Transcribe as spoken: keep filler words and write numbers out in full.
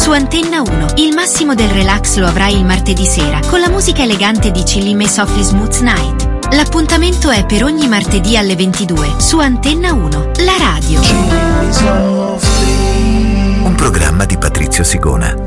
Su Antenna uno, il massimo del relax lo avrai il martedì sera, con la musica elegante di Chillime Softly Smooth Night. L'appuntamento è per ogni martedì alle ventidue, su Antenna uno, la radio. Un programma di Patrizio Sigona.